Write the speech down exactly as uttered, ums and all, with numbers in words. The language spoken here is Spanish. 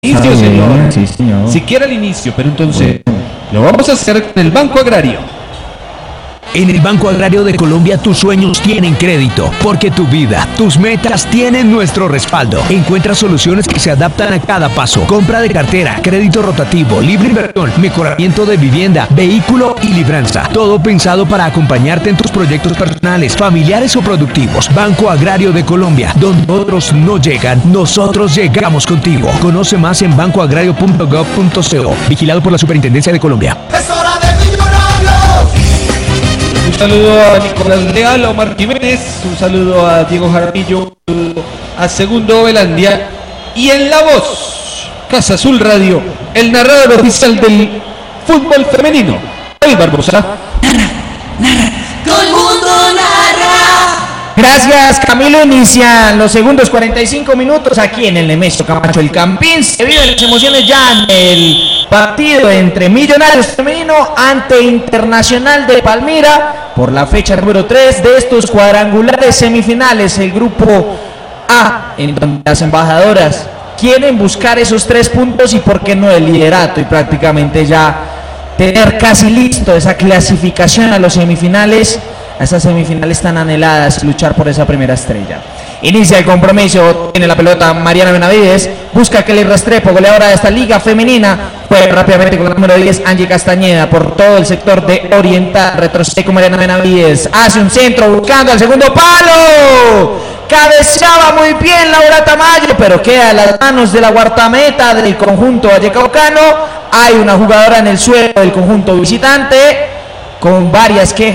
inicio, señor. Sí, señor. Si quiere el inicio, pero entonces lo vamos a hacer con el Banco Agrario. En el Banco Agrario de Colombia tus sueños tienen crédito, porque tu vida, tus metas tienen nuestro respaldo. Encuentra soluciones que se adaptan a cada paso. Compra de cartera, crédito rotativo, libre inversión, mejoramiento de vivienda, vehículo y libranza. Todo pensado para acompañarte en tus proyectos personales, familiares o productivos. Banco Agrario de Colombia, donde otros no llegan, nosotros llegamos contigo. Conoce más en banco agrario punto gov punto co. Vigilado por la Superintendencia de Colombia. ¡Es hora de Millonarios! Un saludo a Nicolás Leal, a Omar Jiménez, un saludo a Diego Jaramillo, a Segundo Velandia y en la voz, Casa Azul Radio, el narrador oficial del fútbol femenino, el Barbosa. ¡Todo el mundo narra! Gracias, Camilo. Inician los segundos cuarenta y cinco minutos aquí en el Nemesio Camacho El Campín. Se viven las emociones ya en el partido entre Millonarios femenino ante Internacional de Palmira por la fecha número tres de estos cuadrangulares semifinales, el grupo A, en donde las embajadoras quieren buscar esos tres puntos y por qué no el liderato y prácticamente ya tener casi listo esa clasificación a los semifinales, a esas semifinales tan anheladas, luchar por esa primera estrella. Inicia el compromiso, tiene la pelota Mariana Benavides, busca a Kelly Restrepo, goleadora de esta liga femenina, juega rápidamente con el número diez, Angie Castañeda, por todo el sector de Oriental, retrocede con Mariana Benavides, hace un centro buscando al segundo palo, cabeceaba muy bien Laura Tamayo, pero queda en las manos de la guardameta del conjunto vallecaucano. Hay una jugadora en el suelo del conjunto visitante, con varias quejas